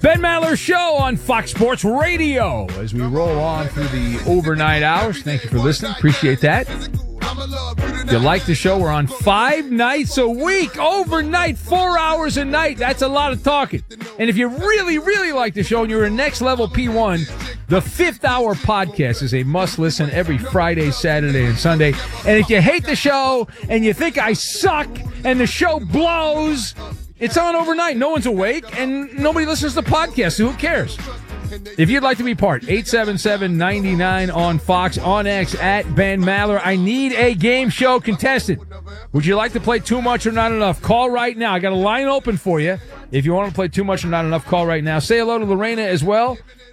Ben Maller Show on Fox Sports Radio as we roll on through the overnight hours. Thank you for listening. Appreciate that. If you like the show, we're on 5 nights a week, overnight, 4 hours a night. That's a lot of talking. And if you really, really like the show and you're a next level P1, the 5th Hour podcast is a must listen every Friday, Saturday, and Sunday. And if you hate the show and you think I suck and the show blows, it's on overnight. No one's awake and nobody listens to the podcast, so who cares? If you'd like to be part, 877-99 on Fox, on X, at Ben Maller. I need a game show contestant. Would you like to play Too Much or Not Enough? Call right now. I got a line open for you. If you want to play Too Much or Not Enough, call right now. Say hello to Lorena as well.